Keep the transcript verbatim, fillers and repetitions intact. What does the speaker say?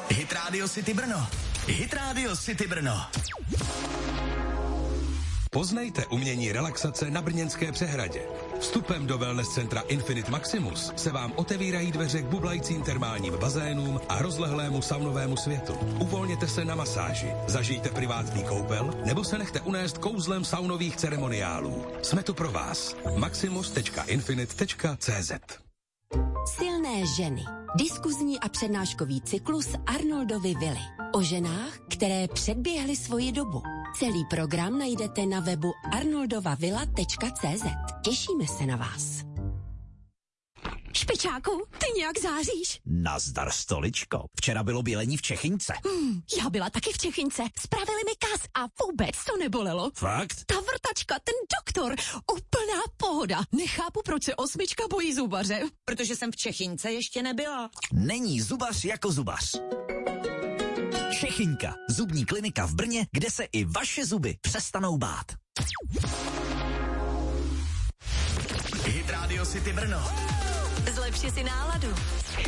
Hit Radio City Brno. Hit Radio City Brno. Poznejte umění relaxace na Brněnské přehradě. Vstupem do wellness centra Infinite Maximus se vám otevírají dveře k bublajícím termálním bazénům a rozlehlému saunovému světu. Uvolněte se na masáži, zažijte privátní koupel nebo se nechte unést kouzlem saunových ceremoniálů. Jsme tu pro vás. maximus tečka infinite tečka cz. Silné ženy. Diskuzní a přednáškový cyklus Arnoldovy vily. O ženách, které předběhly svoji dobu. Celý program najdete na webu arnoldovavilla tečka cz. Těšíme se na vás. Špičáku, ty nějak záříš. Nazdar, stoličko. Včera bylo bělení v Čechince. Hmm, já byla taky v Čechince. Spravili mi kas a vůbec to nebolelo. Fakt? Ta vrtačka, ten doktor, úplná pohoda. Nechápu, proč se osmička bojí zubaře. Protože jsem v Čechince ještě nebyla. Není zubař jako zubař. Čechinka, zubní klinika v Brně, kde se i vaše zuby přestanou bát. Hit Radio City Brno. Zlepši si náladu.